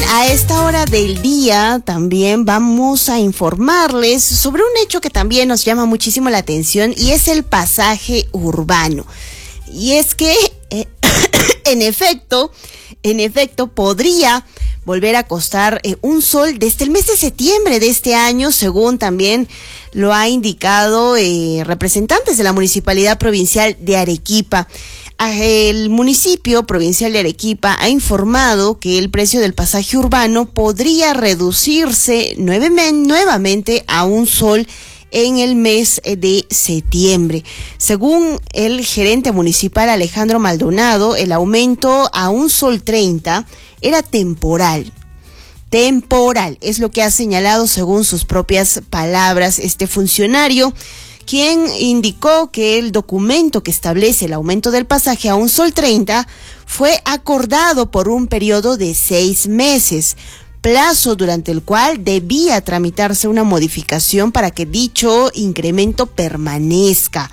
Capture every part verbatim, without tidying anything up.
a esta hora del día también vamos a informarles sobre un hecho que también nos llama muchísimo la atención y es el pasaje urbano. Y es que, eh, en efecto, en efecto podría volver a costar eh, un sol desde el mes de septiembre de este año, según también lo ha indicado eh, representantes de la Municipalidad Provincial de Arequipa. El municipio provincial de Arequipa ha informado que el precio del pasaje urbano podría reducirse nueve, nuevamente a un sol en el mes de septiembre. Según el gerente municipal Alejandro Maldonado, el aumento a un sol treinta era temporal. Temporal, es lo que ha señalado según sus propias palabras este funcionario, quien indicó que el documento que establece el aumento del pasaje a un sol treinta fue acordado por un periodo de seis meses, plazo durante el cual debía tramitarse una modificación para que dicho incremento permanezca.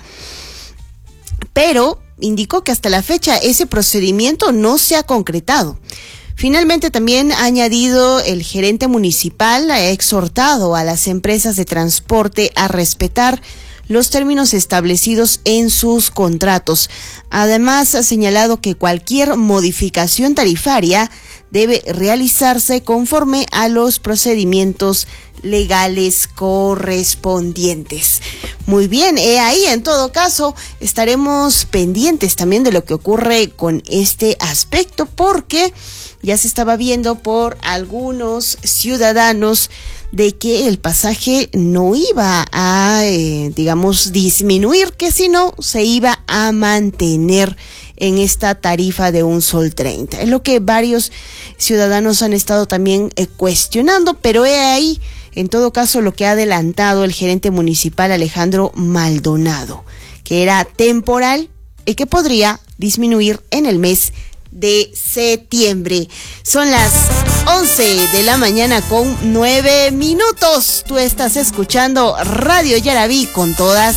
Pero indicó que hasta la fecha ese procedimiento no se ha concretado. Finalmente, también ha añadido el gerente municipal, ha exhortado a las empresas de transporte a respetar los términos establecidos en sus contratos. Además, ha señalado que cualquier modificación tarifaria debe realizarse conforme a los procedimientos legales correspondientes. Muy bien, eh, ahí en todo caso estaremos pendientes también de lo que ocurre con este aspecto, porque ya se estaba viendo por algunos ciudadanos de que el pasaje no iba a, eh, digamos, disminuir, que sino se iba a mantener en esta tarifa de un sol treinta. Es lo que varios ciudadanos han estado también eh, cuestionando, pero he ahí, en todo caso, lo que ha adelantado el gerente municipal Alejandro Maldonado, que era temporal y que podría disminuir en el mes de septiembre. Son las once de la mañana con nueve minutos. Tú estás escuchando Radio Yaraví con todas